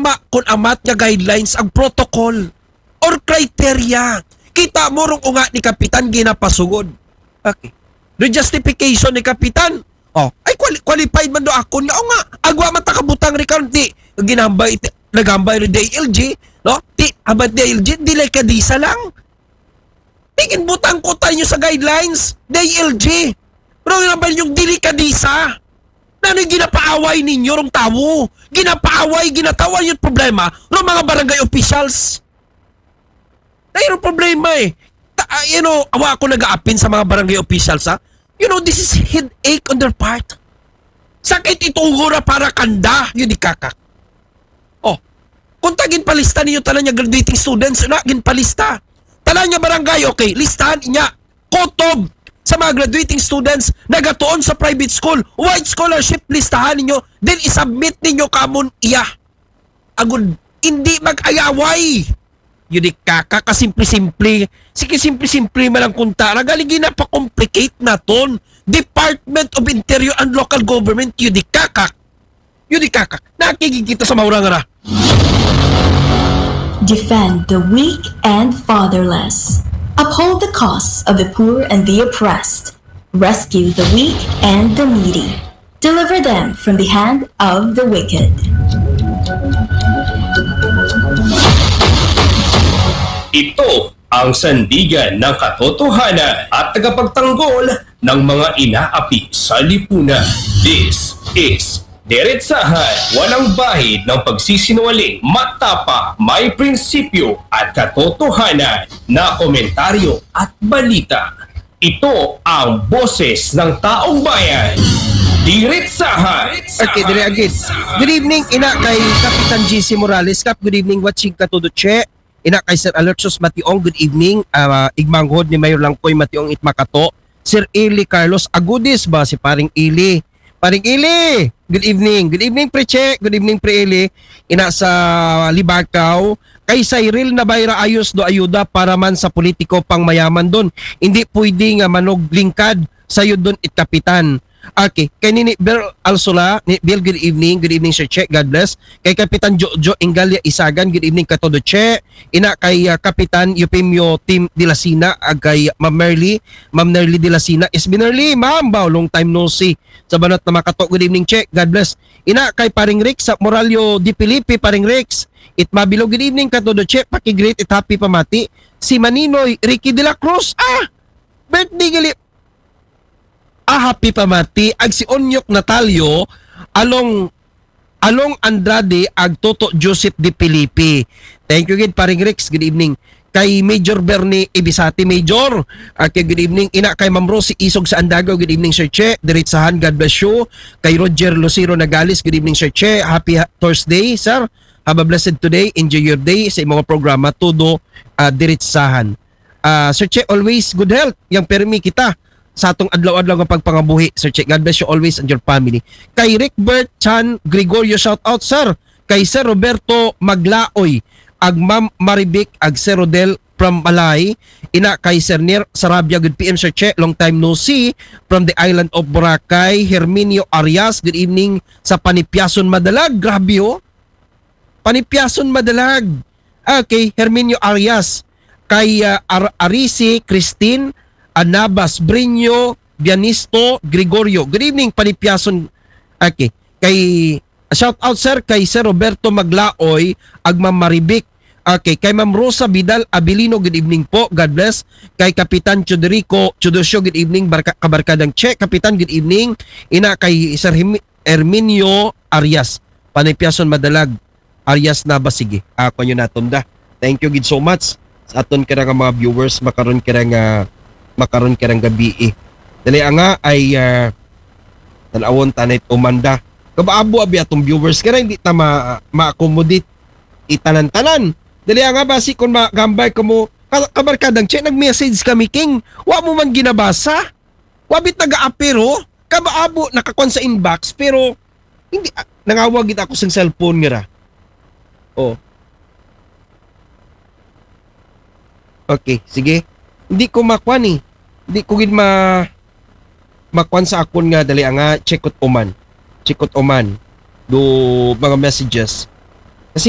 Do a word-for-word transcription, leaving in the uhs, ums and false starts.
tama kung amat nga guidelines ang protocol or criteria. Kita mo rong unga ni Kapitan ginapasugod. Okay. The justification ni Kapitan, oh, ay quali- qualified man do ako nga, o nga, agwa man takabutang record di, ginambay, nagambay ni D L G, no? Di, abat D L G, di like kadisa lang. Tingin butang ko tayo sa guidelines, D L G. Pero naman yung dili kadisa. Na ano yung ginapaaway ninyo rong tawo? Ginapaaway, ginatawan yung problema ng mga barangay officials. Na yung problema eh. Ta, uh, you know, awa ako nag-aapin sa mga barangay officials ha. You know, this is headache on their part. Sakit itungura para kanda, yun di kakak. Oh, kung tagin palista ninyo talan niya graduating students, na, gin palista. Talan niya barangay, okay, listahan niya. Kotob sa mga graduating students nagatuon sa private school, white scholarship, listahan ninyo, then isubmit ninyo kamon iya. Agud, hindi mag-ayaway. Yun di kaka, kasimple-simple. Sige, simple-simple malang kunta. Nagaling ginapakomplicate na ton. Department of Interior and Local Government, yun di kaka. Yun di kaka. Nakikikita sa maurang na. Defend the weak and fatherless. Uphold the cause of the poor and the oppressed. Rescue the weak and the needy. Deliver them from the hand of the wicked. Ito ang sandigan ng katotohanan at tagapagtanggol ng mga inaapi sa lipunan. This is Diretsahan, walang bahid ng pagsisinungaling, matapa, may prinsipyo at katotohanan na komentaryo at balita. Ito ang boses ng taong bayan. Diretsahan. Okay, dire agad. Good evening, ina kay Kapitan G C Morales. Kap, good evening, watching Katuduche. Ina kay Sir Alertos Mationg, good evening. Uh, igmanghod ni Mayor Langkoy Mationg Itmakato. Sir Eli Carlos Agudis ba? Si Paring Eli. Paring Eli, good evening. Good evening, Preche. Good evening, Pre Eli. Ina sa Libakaw. Kay Cyril na bayra ayos do ayuda para man sa politiko pang mayaman doon. Hindi pwede nga manog lingkad sayo doon it kapitan. Okay, kay ni Bill Alsola, ni Bill, good evening. Good evening, Sir Che. God bless. Kay Kapitan Jojo Ingalia Isagan, good evening, Katodo Che. Ina kay uh, Kapitan Eupemio Tim de la Sina, ag kay Ma'am Merly, Ma'am Nerly de la Sina. Is Nerly, Ma'am, bao, long time no see. Sa banat na makato, good evening, Che. God bless. Ina kay Paring Rex sa Moralio Di Pilipi, Paring Rex. It mabilo, good evening, Katodo Che. Paki-great it happy pamati. Si Maninoy Ricky de la Cruz. Ah! Birthday gali. Ah, happy pamati. Ag si Onyok Natalio along along Andrade ag Toto Joseph de Pilipi. Thank you gid Paring Rex. Good evening. Kay Major Bernie Ibisati, Major. Okay, good evening. Ina kay Ma'am Rosie Isog sa Andago. Good evening, Sir Che. Diretsahan, God bless you. Kay Roger Lucero Nagalis. Good evening, Sir Che. Happy Thursday, sir. Have a blessed today. Enjoy your day sa imong programa. Todo uh, diretsahan. Uh, Sir Che, always good health. Yang permi kita sa atong adlaw-adlaw nga pagpangabuhi. Sir Che, God bless you always and your family. Kay Rickbert Chan Gregorio, shout out, sir. Kay Sir Roberto Maglaoy, ag Ma'am Maribic, ag Sir Rodel from Malay. Ina kay Sir Nir Sarabia, good P M, Sir Che, long time no see. From the island of Boracay, Herminio Arias, good evening sa Panipyason Madalag. Grabe oh. Panipyason Madalag. Okay, Herminio Arias. Kay uh, Ar- Arisi Christine Anabas Brinyo Bianisto Gregorio. Good evening, Panipyason. Okay. Kay shout out, sir, kay Sir Roberto Maglaoy, ag Ma'am Maribic. Okay, kay Ma'am Rosa Vidal Abilino, good evening po. God bless. Kay Kapitan Choderico Chodosyo, good evening. Barka, kabarkadang Che. Kapitan, good evening. Ina kay Sir Him- Herminio Arias. Panipyason Madalag. Arias na ba? Sige. Ako nyo natunda. Thank you gid so much. Sa aton kira nga mga viewers, makaroon kira nga makaroon kirang gabi eh. Dali nga ay uh, tanawon tanay umanda. Kabaabo abi atong viewers kira hindi ta ma, ma-accommodate itanan-tanan. Dali nga basi kung magambay ko mo kabarkadang Che, nag-message kami king. Wa mo man ginabasa. Wabit naga-apero. Kabaabo nakakon sa inbox pero hindi uh, nangawag gid ako sa cellphone ngira. Oh. Okay, sige. Hindi ko makwan eh. Hindi ko gid ma makwan sa akon nga dali nga checkot oman. Checkot oman do mga messages.